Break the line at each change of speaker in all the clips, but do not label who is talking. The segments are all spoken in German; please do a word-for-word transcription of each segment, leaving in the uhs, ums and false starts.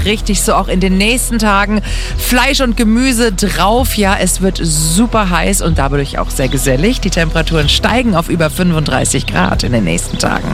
richtig so auch in den nächsten Tagen. Fleisch und Gemüse drauf, ja, es wird super heiß und dadurch auch sehr gesellig. Die Temperaturen steigen auf über fünfunddreißig Grad in den nächsten Tagen.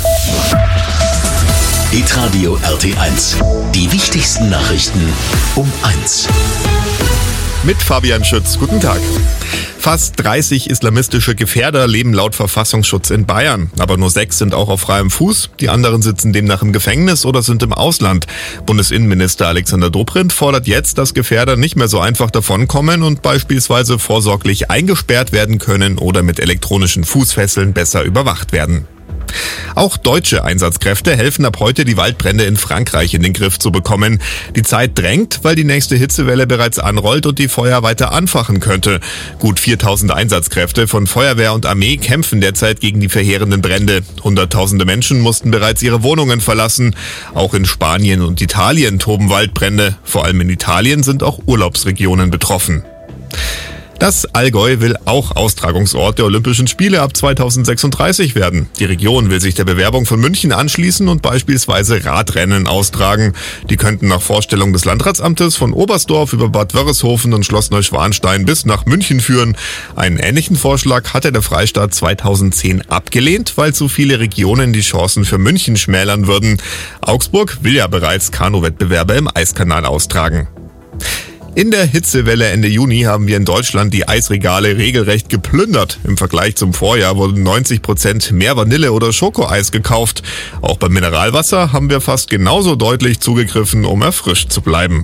Hitradio R T eins. Die wichtigsten Nachrichten um eins.
Mit Fabian Schütz. Guten Tag. Fast dreißig islamistische Gefährder leben laut Verfassungsschutz in Bayern. Aber nur sechs sind auch auf freiem Fuß. Die anderen sitzen demnach im Gefängnis oder sind im Ausland. Bundesinnenminister Alexander Dobrindt fordert jetzt, dass Gefährder nicht mehr so einfach davonkommen und beispielsweise vorsorglich eingesperrt werden können oder mit elektronischen Fußfesseln besser überwacht werden. Auch deutsche Einsatzkräfte helfen ab heute, die Waldbrände in Frankreich in den Griff zu bekommen. Die Zeit drängt, weil die nächste Hitzewelle bereits anrollt und die Feuer weiter anfachen könnte. Gut viertausend Einsatzkräfte von Feuerwehr und Armee kämpfen derzeit gegen die verheerenden Brände. Hunderttausende Menschen mussten bereits ihre Wohnungen verlassen. Auch in Spanien und Italien toben Waldbrände. Vor allem in Italien sind auch Urlaubsregionen betroffen. Das Allgäu will auch Austragungsort der Olympischen Spiele ab zweitausendsechsunddreißig werden. Die Region will sich der Bewerbung von München anschließen und beispielsweise Radrennen austragen. Die könnten nach Vorstellung des Landratsamtes von Oberstdorf über Bad Wörishofen und Schloss Neuschwanstein bis nach München führen. Einen ähnlichen Vorschlag hatte der Freistaat zweitausendzehn abgelehnt, weil zu viele Regionen die Chancen für München schmälern würden. Augsburg will ja bereits Kanuwettbewerbe im Eiskanal austragen. In der Hitzewelle Ende Juni haben wir in Deutschland die Eisregale regelrecht geplündert. Im Vergleich zum Vorjahr wurden neunzig Prozent mehr Vanille- oder Schokoeis gekauft. Auch beim Mineralwasser haben wir fast genauso deutlich zugegriffen, um erfrischt zu bleiben.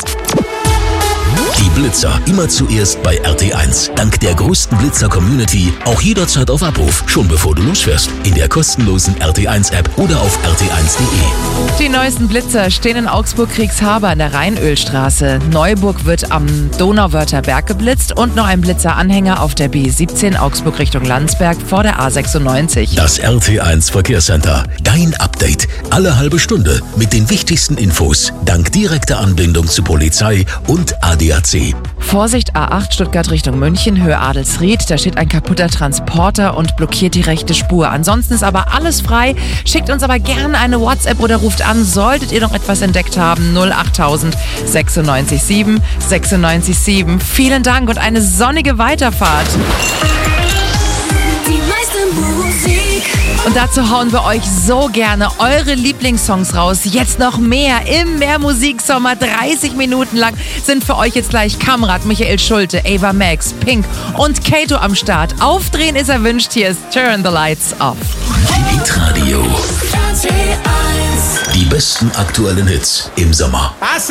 Die Blitzer immer zuerst bei R T eins. Dank der größten Blitzer-Community auch jederzeit auf Abruf, schon bevor du losfährst. In der kostenlosen R T eins App oder auf r t eins punkt de.
Die neuesten Blitzer stehen in Augsburg-Kriegshaber an der Rheinölstraße. Neuburg wird am Donauwörther Berg geblitzt und noch ein Blitzeranhänger auf der B siebzehn Augsburg Richtung Landsberg vor der A sechsundneunzig.
Das R T eins Verkehrscenter. Dein Update. Alle halbe Stunde mit den wichtigsten Infos. Dank direkter Anbindung zu Polizei und A D A C.
Vorsicht A acht Stuttgart Richtung München, Höhe Adelsried. Da steht ein kaputter Transporter und blockiert die rechte Spur. Ansonsten ist aber alles frei. Schickt uns aber gerne eine WhatsApp oder ruft an, solltet ihr noch etwas entdeckt haben. null achttausend sechsundneunzig sieben sechsundneunzig sieben. Vielen Dank und eine sonnige Weiterfahrt.
Die meiste Musik.
Und dazu hauen wir euch so gerne eure Lieblingssongs raus. Jetzt noch mehr im Mehrmusiksommer. dreißig Minuten lang sind für euch jetzt gleich Kamrat, Michael Schulte, Ava Max, Pink und Kato am Start. Aufdrehen ist erwünscht. Hier ist Turn the Lights Off.
Hitradio.
R T eins.
Die besten aktuellen Hits im Sommer.